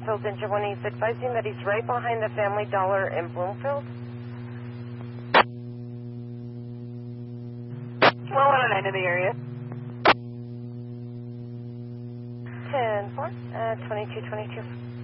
Bloomfield engine 1. He's advising that he's right behind the Family Dollar in Bloomfield. 1109 in the area. 10-4, 2222.